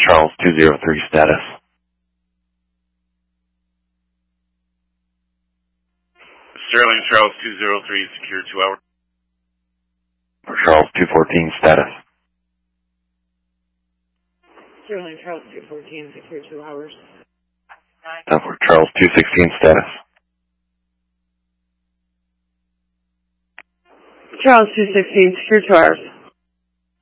Charles 203 status. Sterling Charles 203, secure 2 hours. For Charles 214 status. Sterling Charles 214, secure 2 hours. For Charles 216 status. Charles 216, secure 2 hours.